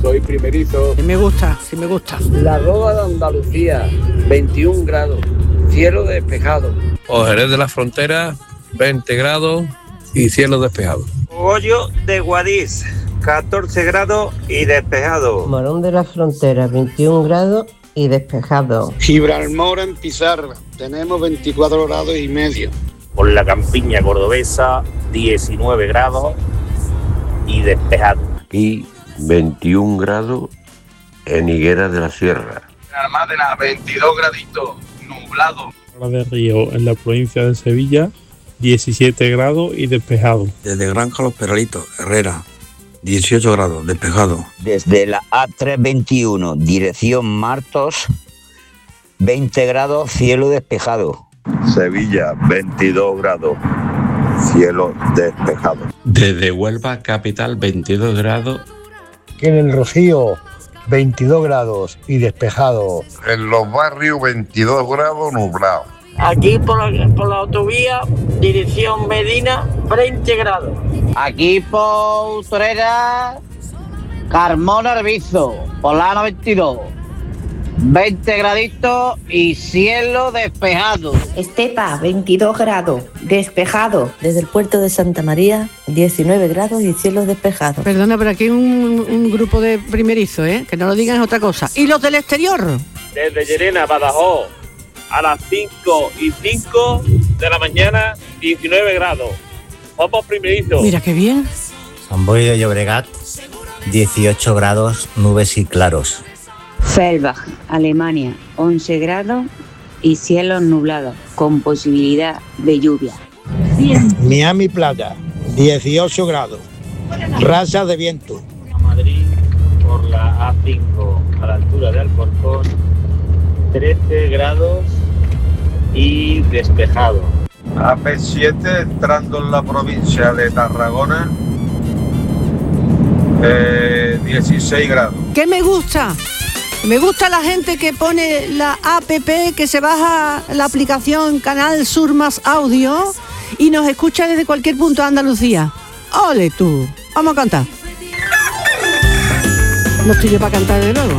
soy primerizo. Sí me gusta, sí me gusta. La Roda de Andalucía, 21 grados, cielo despejado. O Jerez de la Frontera, 20 grados y cielo despejado. Hoyo de Guadix, 14 grados y despejado. Morón de la Frontera, 21 grados y despejado. Gibralmor en Pizarra, tenemos 24 grados y medio. Por la campiña cordobesa, 19 grados y despejado. Y 21 grados en Higueras de la Sierra. Almádena, 22 graditos, nublado. De Río, en la provincia de Sevilla, 17 grados y despejado. Desde Granja Los Peralitos, Herrera, 18 grados, despejado. Desde la A321, dirección Martos, 20 grados, cielo despejado. Sevilla, 22 grados, cielo despejado. Desde Huelva, capital, 22 grados. En el Rocío, 22 grados y despejado. En los barrios, 22 grados, nublado. Aquí por la autovía, dirección Medina, 20 grados. Aquí por Torera, Carmona Arbizo, Polano 22. 20 graditos y cielo despejado. Estepa, 22 grados, despejado. Desde el puerto de Santa María, 19 grados y cielo despejado. Perdona, pero aquí hay un grupo de primerizo, que no lo digan es otra cosa. ¿Y los del exterior? Desde Llerena, Badajoz, a las 5:05 de la mañana, 19 grados. Somos primerizos. Mira qué bien. San Boi de Llobregat, 18 grados, nubes y claros. Fellbach, Alemania, 11 grados y cielos nublados, con posibilidad de lluvia. Miami Playa, 18 grados, rachas de viento. Madrid, por la A5, a la altura de Alcorcón, 13 grados y despejado. AP7, entrando en la provincia de Tarragona, 16 grados. ¿Qué me gusta? Me gusta la gente que pone la APP, que se baja la aplicación Canal Sur Más Audio y nos escucha desde cualquier punto de Andalucía. ¡Ole tú! Vamos a cantar. No estoy yo para cantar de nuevo.